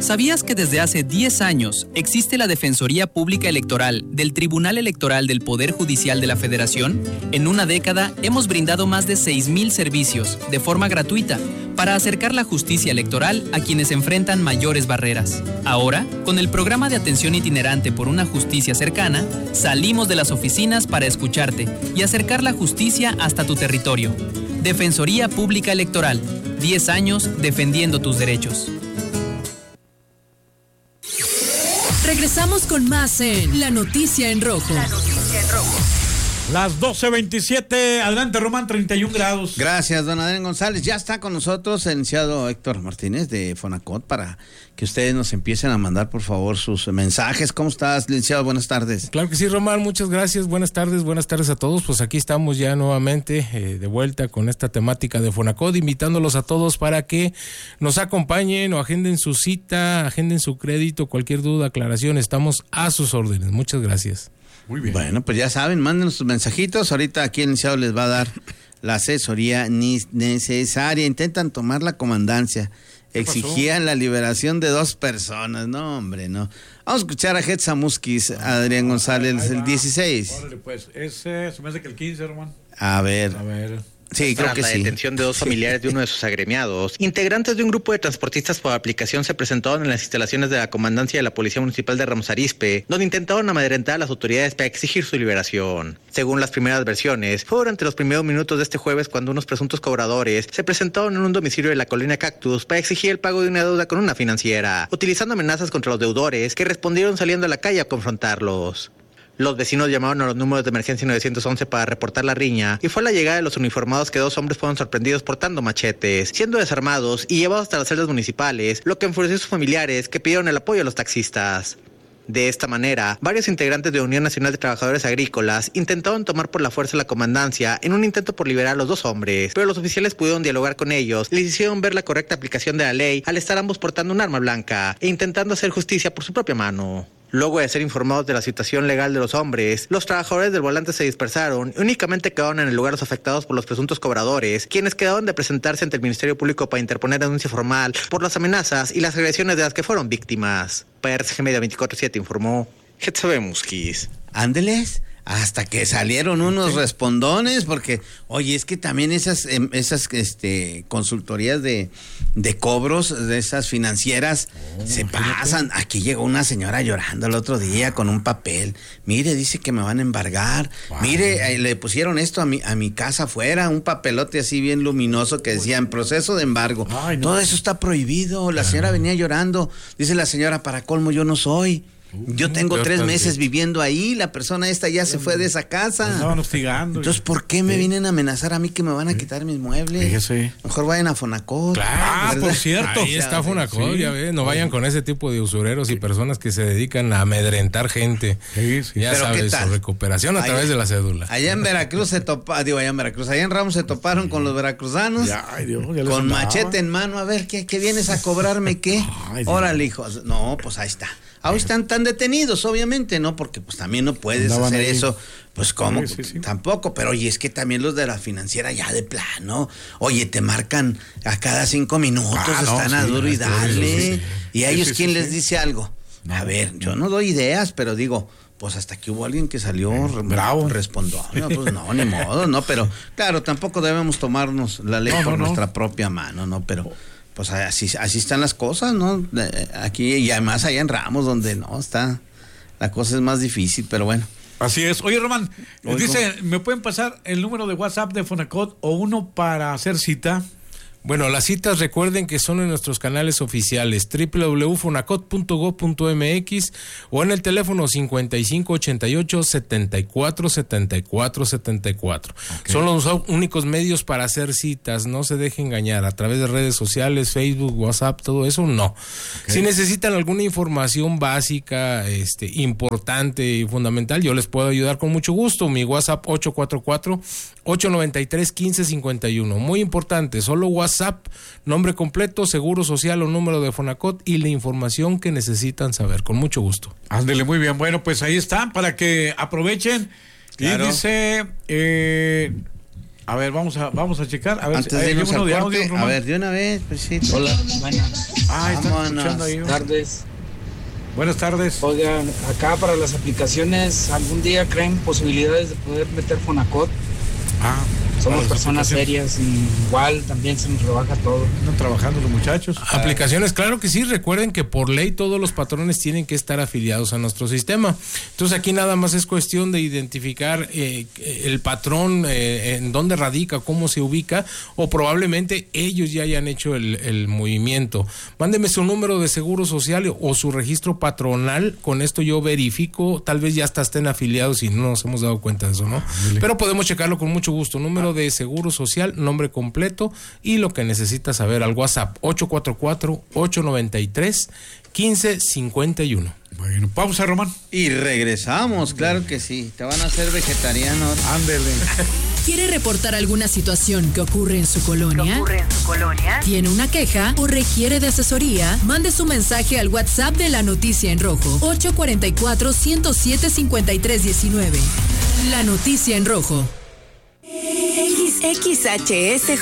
¿Sabías que desde hace 10 años existe la Defensoría Pública Electoral del Tribunal Electoral del Poder Judicial de la Federación? En una década hemos brindado más de 6,000 servicios de forma gratuita para acercar la justicia electoral a quienes enfrentan mayores barreras. Ahora, con el programa de atención itinerante por una justicia cercana, salimos de las oficinas para escucharte y acercar la justicia hasta tu territorio. Defensoría Pública Electoral, 10 años defendiendo tus derechos. Regresamos con más en La Noticia en Rojo. Las 12:27, adelante Román, 31 grados. Gracias, don Adrián González. Ya está con nosotros el licenciado Héctor Martínez de Fonacot para que ustedes nos empiecen a mandar, por favor, sus mensajes. ¿Cómo estás, licenciado? Buenas tardes. Claro que sí, Román, muchas gracias. Buenas tardes a todos. Pues aquí estamos ya nuevamente de vuelta con esta temática de Fonacot, invitándolos a todos para que nos acompañen o agenden su cita, agenden su crédito, cualquier duda, aclaración, estamos a sus órdenes. Muchas gracias. Muy bien. Bueno, pues ya saben, mándenos sus mensajitos. Ahorita aquí el licenciado les va a dar la asesoría necesaria. Intentan tomar la comandancia. Exigían la liberación de 2 personas. No, hombre, no. Vamos a escuchar a Hetza Muskis, Adrián González, el 16. Órale, pues, ese se me hace que el 15, Román. A ver. Sí, creo que la sí. detención de 2 familiares de uno de sus agremiados. Integrantes de un grupo de transportistas por aplicación se presentaron en las instalaciones de la comandancia de la Policía Municipal de Ramos Arizpe, donde intentaron amedrentar a las autoridades para exigir su liberación. Según las primeras versiones, fue durante los primeros minutos de este jueves cuando unos presuntos cobradores se presentaron en un domicilio de la colonia Cactus para exigir el pago de una deuda con una financiera, utilizando amenazas contra los deudores que respondieron saliendo a la calle a confrontarlos. Los vecinos llamaron a los números de emergencia 911 para reportar la riña y fue a la llegada de los uniformados que 2 hombres fueron sorprendidos portando machetes, siendo desarmados y llevados hasta las celdas municipales, lo que enfureció a sus familiares que pidieron el apoyo a los taxistas. De esta manera, varios integrantes de Unión Nacional de Trabajadores Agrícolas intentaron tomar por la fuerza la comandancia en un intento por liberar a los 2 hombres, pero los oficiales pudieron dialogar con ellos, les hicieron ver la correcta aplicación de la ley al estar ambos portando un arma blanca e intentando hacer justicia por su propia mano. Luego de ser informados de la situación legal de los hombres, los trabajadores del volante se dispersaron y únicamente quedaron en el lugar los afectados por los presuntos cobradores, quienes quedaron de presentarse ante el Ministerio Público para interponer denuncia formal por las amenazas y las agresiones de las que fueron víctimas. Para RCG Media 24/7 informó Hetzabe Muskis. Ándeles. Hasta que salieron unos respondones, porque, oye, es que también esas consultorías de cobros, de esas financieras, se pasan. Aquí llegó una señora llorando el otro día con un papel. Mire, dice que me van a embargar. Mire, le pusieron esto a mi casa afuera, un papelote así bien luminoso que decía en proceso de embargo. Todo eso está prohibido. La señora venía llorando. Dice la señora, para colmo, yo no soy. Yo tengo 3 meses viviendo ahí, la persona esta ya se fue de esa casa. Estaban hostigando. Entonces, ¿por qué me vienen a amenazar a mí que me van a quitar mis muebles? Fíjese. Mejor vayan a Fonacot. Claro, por cierto. Ahí está Fonacot, ya ves, no vayan con ese tipo de usureros y personas que se dedican a amedrentar gente. Ya pero sabes, su recuperación a través de la cédula. Allá en Veracruz allá en Ramos se toparon con los veracruzanos. Ya con machete en mano, a ver, ¿qué vienes a cobrarme qué? Órale, hijos. No, pues ahí está. Ahora están tan detenidos, obviamente, ¿no? Porque pues también no puedes hacer eso. Pues cómo, tampoco. Pero oye, es que también los de la financiera ya de plano. Oye, te marcan a cada 5 minutos, están a duro y dale. Y a ellos, ¿quién les dice algo? A ver, yo no doy ideas, pero digo, pues hasta que hubo alguien que salió bravo, respondió. No, pues no, ni modo, ¿no? Pero claro, tampoco debemos tomarnos la ley por nuestra propia mano, ¿no? Pero pues así están las cosas, ¿no? Aquí y además allá en Ramos, donde no está, la cosa es más difícil, pero bueno. Así es. Oye, Román, dice, ¿me pueden pasar el número de WhatsApp de Fonacot o uno para hacer cita? Bueno, las citas recuerden que son en nuestros canales oficiales www.fonacot.gov.mx o en el teléfono 5588-747474. Son los únicos medios para hacer citas, no se deje engañar a través de redes sociales, Facebook, WhatsApp, todo eso no. Si necesitan alguna información básica, importante y fundamental, yo les puedo ayudar con mucho gusto. Mi WhatsApp 844-893-1551. Muy importante, solo WhatsApp, nombre completo, seguro social o número de Fonacot y la información que necesitan saber, con mucho gusto. Ándele, muy bien. Bueno, pues ahí está, para que aprovechen. Claro. Y dice, a ver, vamos a checar. A ver, antes de irnos al corte, a ver, de una vez, pues sí. Hola, bueno. Vámonos. Buenas tardes. Buenas tardes. Oigan, acá para las aplicaciones, ¿algún día creen posibilidades de poder meter Fonacot? Somos personas serias y igual también se nos rebaja todo. Están trabajando los muchachos. Aplicaciones, claro que sí. Recuerden que por ley todos los patrones tienen que estar afiliados a nuestro sistema. Entonces aquí nada más es cuestión de identificar el patrón, en dónde radica, cómo se ubica, o probablemente ellos ya hayan hecho el movimiento. Mándeme su número de seguro social o su registro patronal. Con esto yo verifico, tal vez ya hasta estén afiliados y no nos hemos dado cuenta de eso, ¿no? Pero podemos checarlo con mucho gusto. Número de seguro social, nombre completo y lo que necesitas saber al WhatsApp 844-893-1551. Bueno, pausa, Román. Y regresamos, claro que sí. Te van a hacer vegetariano. Ándele. ¿Quiere reportar alguna situación que ocurre en su colonia? ¿Tiene una queja o requiere de asesoría? Mande su mensaje al WhatsApp de La Noticia en Rojo, 844-107-5319. La Noticia en Rojo. XHS